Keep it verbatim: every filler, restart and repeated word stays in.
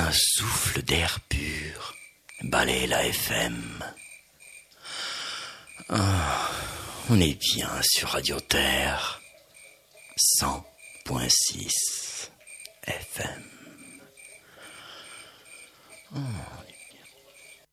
Un souffle d'air pur balaye la F M. Oh, on est bien sur Radio Terre cent point six F M.